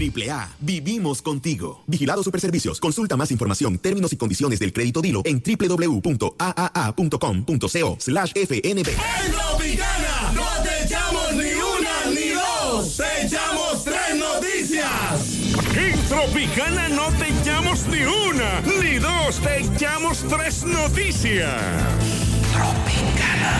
AAA, vivimos contigo. Vigilado Superservicios. Consulta más información, términos y condiciones del crédito Dilo en www.aaa.com.co/FNB. En Tropicana no te echamos ni una ni dos, te echamos 3 noticias. En Tropicana no te echamos ni una ni dos, te echamos 3 noticias. Tropicana.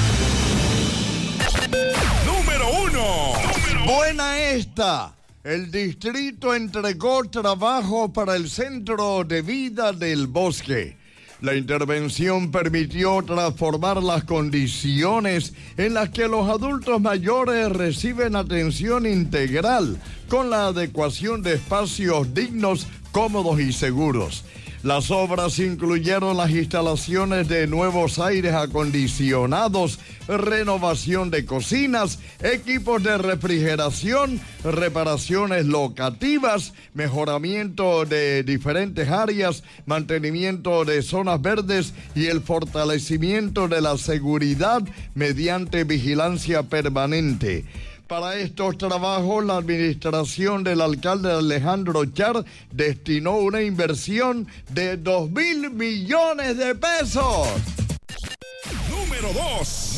Número 1. Buena esta. El distrito entregó trabajo para el Centro de Vida del Bosque. La intervención permitió transformar las condiciones en las que los adultos mayores reciben atención integral, con la adecuación de espacios dignos, cómodos y seguros. Las obras incluyeron las instalaciones de nuevos aires acondicionados, renovación de cocinas, equipos de refrigeración, reparaciones locativas, mejoramiento de diferentes áreas, mantenimiento de zonas verdes y el fortalecimiento de la seguridad mediante vigilancia permanente. Para estos trabajos, la administración del alcalde Alejandro Char destinó una inversión de 2.000 millones de pesos. Número 2.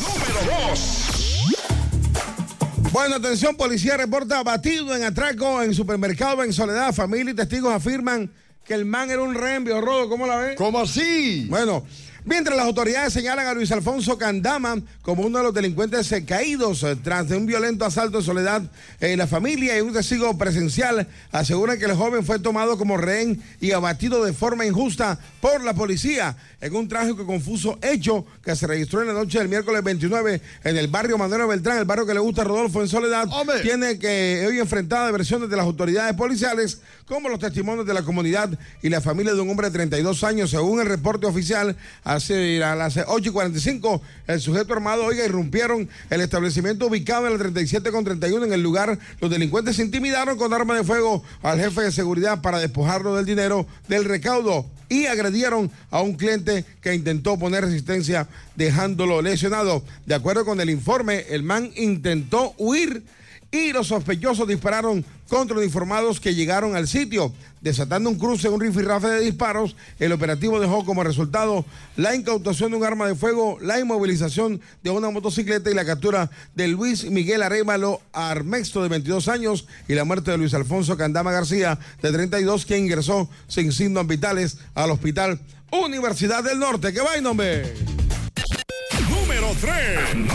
Bueno, atención, policía reporta abatido en atraco en supermercado en Soledad. Familia y testigos afirman que el man era un rehén, Rodo. ¿Cómo la ves? ¿Cómo así? Bueno, mientras las autoridades señalan a Luis Alfonso Candama como uno de los delincuentes caídos tras de un violento asalto en Soledad, la familia y un testigo presencial aseguran que el joven fue tomado como rehén y abatido de forma injusta por la policía en un trágico y confuso hecho que se registró en la noche del miércoles 29 en el barrio Manuel Beltrán, el barrio que le gusta a Rodolfo en Soledad. ¡Hombre! Tiene que hoy enfrentar versiones de las autoridades policiales como los testimonios de la comunidad y la familia de un hombre de 32 años. Según el reporte oficial, a las 8:45, el sujeto armado, irrumpieron el establecimiento ubicado en el 37 con 31. En el lugar, los delincuentes intimidaron con arma de fuego al jefe de seguridad para despojarlo del dinero del recaudo y agredieron a un cliente que intentó poner resistencia dejándolo lesionado. De acuerdo con el informe, el man intentó huir y los sospechosos dispararon contra uniformados que llegaron al sitio, desatando un cruce en un rifirrafe de disparos. El operativo dejó como resultado la incautación de un arma de fuego, la inmovilización de una motocicleta y la captura de Luis Miguel Arévalo Armexto, de 22 años, y la muerte de Luis Alfonso Candama García, de 32, quien ingresó sin signos vitales al Hospital Universidad del Norte. ¡Qué vaina, hombre! Número 3.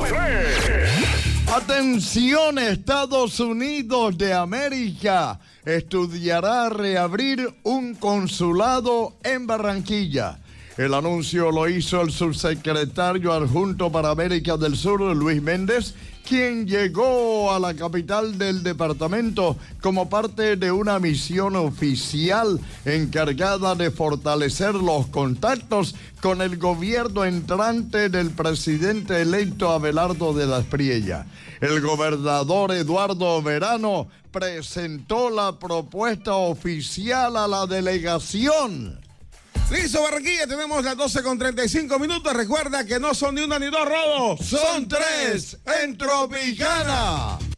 Atención, Estados Unidos de América estudiará reabrir un consulado en Barranquilla. El anuncio lo hizo el subsecretario adjunto para América del Sur, Luis Méndez, quien llegó a la capital del departamento como parte de una misión oficial encargada de fortalecer los contactos con el gobierno entrante del presidente electo Abelardo de la Espriella. El gobernador Eduardo Verano presentó la propuesta oficial a la delegación. Listo, Barranquilla, tenemos las 12:35. Recuerda que no son ni una ni dos robos, son 3 en Tropicana.